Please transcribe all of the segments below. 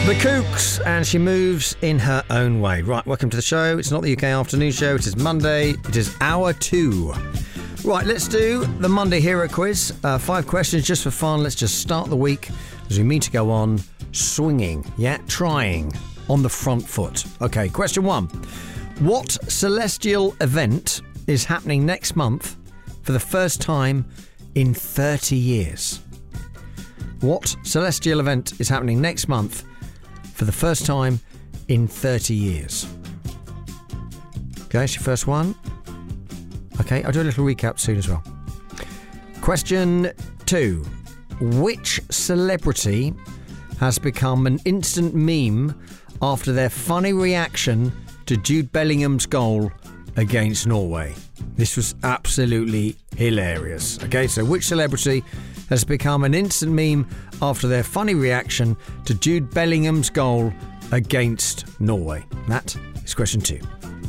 The Kooks, and she moves in her own way. Right, welcome to the show. It's not the UK afternoon show. It is Monday. It is hour 2. Right, let's do the Monday Hero Quiz. 5 questions just for fun. Let's just start the week as we mean to go on swinging, trying on the front foot. Okay, question 1. What celestial event is happening next month for the first time in 30 years? What celestial event is happening next month for the first time in 30 years? Okay, it's your first one. Okay, I'll do a little recap soon as well. Question 2. Which celebrity has become an instant meme after their funny reaction to Jude Bellingham's goal against Norway? This was absolutely hilarious. Okay, so which celebrity has become an instant meme after their funny reaction to Jude Bellingham's goal against Norway? That is question 2.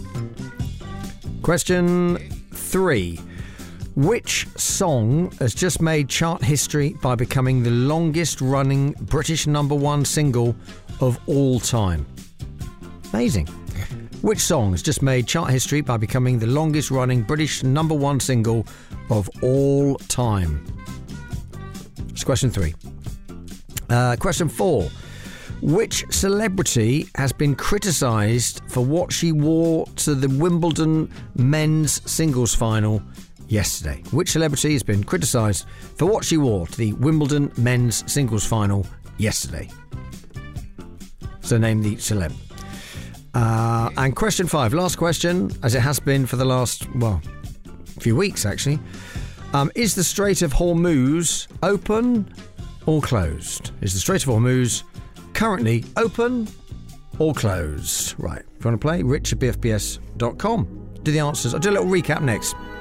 Question 3. Which song has just made chart history by becoming the longest running British #1 single of all time? Amazing. Which song has just made chart history by becoming the longest running British #1 single of all time? That's question 3. Question 4. Which celebrity has been criticised for what she wore to the Wimbledon men's singles final yesterday? Which celebrity has been criticised for what she wore to the Wimbledon men's singles final yesterday? So name the celeb. And question 5, last question, as it has been for the last, few weeks actually. Is the Strait of Hormuz open or closed? Is the Strait of Hormuz currently open or closed? Right, if you want to play, rich@bfbs.com. Do the answers. I'll do a little recap next.